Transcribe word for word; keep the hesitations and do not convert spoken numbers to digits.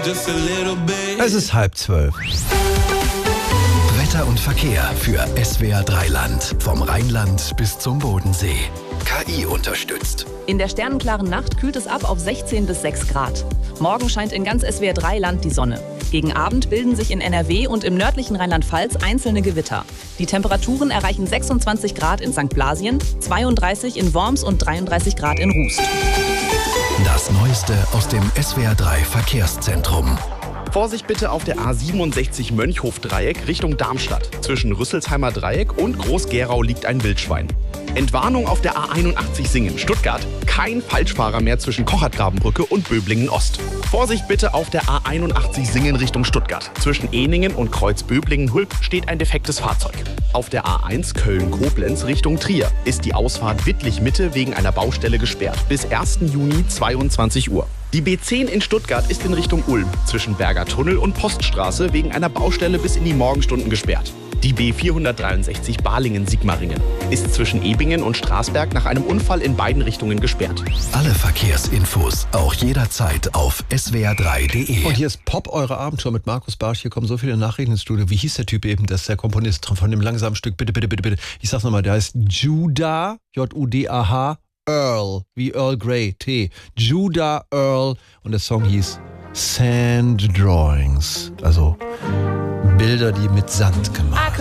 Es ist halb zwölf. Wetter und Verkehr für S W R drei Land. Vom Rheinland bis zum Bodensee. K I unterstützt. In der sternenklaren Nacht kühlt es ab auf sechzehn bis sechs Grad. Morgen scheint in ganz S W R drei Land die Sonne. Gegen Abend bilden sich in N R W und im nördlichen Rheinland-Pfalz einzelne Gewitter. Die Temperaturen erreichen sechsundzwanzig Grad in Sankt Blasien, zweiunddreißig in Worms und dreiunddreißig Grad in Rust. Das Neueste aus dem S W R drei Verkehrszentrum. Vorsicht bitte auf der A siebenundsechzig Mönchhof-Dreieck Richtung Darmstadt. Zwischen Rüsselsheimer Dreieck und Groß-Gerau liegt ein Wildschwein. Entwarnung auf der A einundachtzig Singen Stuttgart. Kein Falschfahrer mehr zwischen Kochertgrabenbrücke und Böblingen Ost. Vorsicht bitte auf der A einundachtzig Singen Richtung Stuttgart. Zwischen Ehningen und Kreuz Böblingen-Hulp steht ein defektes Fahrzeug. Auf der A eins Köln-Koblenz Richtung Trier ist die Ausfahrt Wittlich-Mitte wegen einer Baustelle gesperrt. Bis ersten Juni zweiundzwanzig Uhr. Die B zehn in Stuttgart ist in Richtung Ulm zwischen Berger Tunnel und Poststraße wegen einer Baustelle bis in die Morgenstunden gesperrt. Die B vierhundertdreiundsechzig Balingen-Sigmaringen ist zwischen Ebingen und Straßberg nach einem Unfall in beiden Richtungen gesperrt. Alle Verkehrsinfos auch jederzeit auf S W R drei Punkt D E. Und hier ist Pop, eure Abendtour mit Markus Barsch. Hier kommen so viele Nachrichten ins Studio. Wie hieß der Typ eben? Das ist der Komponist von dem langsamen Stück. Bitte, bitte, bitte, bitte. Ich sag's nochmal, der heißt Judah, J U D A H, Earl, wie Earl Grey, T. Judah Earl. Und der Song hieß Sand Drawings. Also Bilder, die mit Sand gemacht